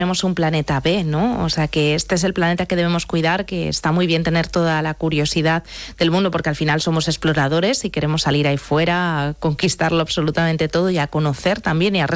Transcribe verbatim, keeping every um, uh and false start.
tenemos un planeta B, ¿no? O sea, que este es el planeta que debemos cuidar, que está muy bien tener toda la curiosidad del mundo, porque al final somos exploradores y queremos salir ahí fuera a conquistarlo absolutamente todo y a conocer también y a